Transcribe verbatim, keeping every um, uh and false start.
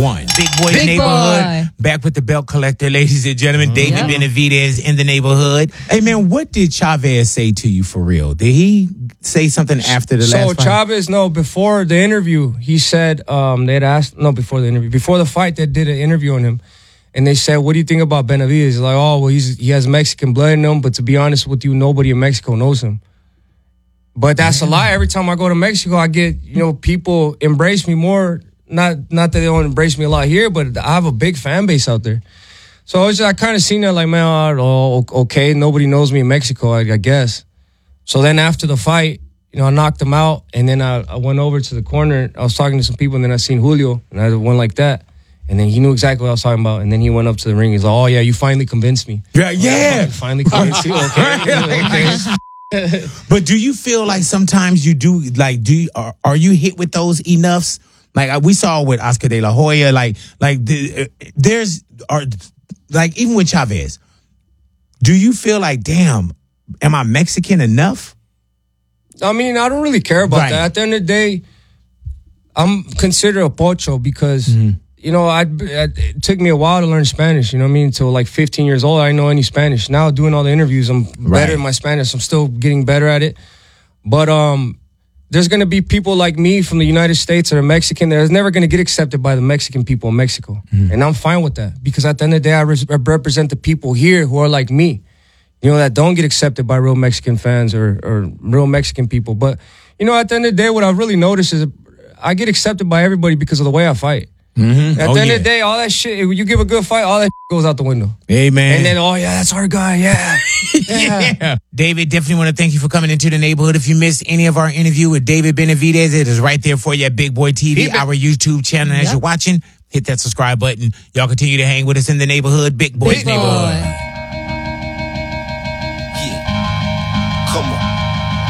One. Big Boy's Big Neighborhood. Boy. Back with the belt collector, ladies and gentlemen. Mm-hmm. David Yep. Benavidez in the neighborhood. Hey, man, what did Chavez say to you for real? Did he say something after the so last fight? So Chavez, no, before the interview, he said, um, they'd asked, no, before the interview, before the fight, they did an interview on him. And they said, what do you think about Benavidez? He's like, oh, well, he's, he has Mexican blood in him, but to be honest with you, nobody in Mexico knows him. But that's a lie. Every time I go to Mexico, I get, you know, people embrace me more. Not not that they don't embrace me a lot here, but I have a big fan base out there. So it's just, I kind of seen that like, man, oh, okay, nobody knows me in Mexico, I, I guess. So then after the fight, you know, I knocked him out, and then I, I went over to the corner. I was talking to some people, and then I seen Julio, and I went like that. And then he knew exactly what I was talking about. And then he went up to the ring. He's like, oh, yeah, you finally convinced me. Yeah, yeah. You finally convinced you. Okay. okay. But do you feel like sometimes you do, like, do you, are, are you hit with those enoughs? Like we saw with Oscar De La Hoya, like, like the, uh, there's, are, like, even with Chavez, do you feel like, damn, am I Mexican enough? I mean, I don't really care about right. that. At the end of the day, I'm considered a pocho because, mm-hmm. you know, I, it took me a while to learn Spanish, you know what I mean? Until like fifteen years old, I didn't know any Spanish. Now doing all the interviews, I'm right. better in my Spanish. I'm still getting better at it. But, um, there's going to be people like me from the United States that are Mexican that is never going to get accepted by the Mexican people in Mexico. Mm. And I'm fine with that because at the end of the day, I, re- I represent the people here who are like me, you know, that don't get accepted by real Mexican fans or, or real Mexican people. But, you know, at the end of the day, what I've really noticed is I get accepted by everybody because of the way I fight. Mm-hmm. At oh, the end yeah. of the day, all that shit, if you give a good fight, all that shit goes out the window. Amen. And then, oh, yeah, that's our guy. Yeah. yeah. yeah. David, definitely want to thank you for coming into the neighborhood. If you missed any of our interview with David Benavidez, it is right there for you at Big Boy T V, our YouTube channel. As yep. you're watching, hit that subscribe button. Y'all continue to hang with us in the neighborhood. Big Boy's Big Neighborhood. Boy.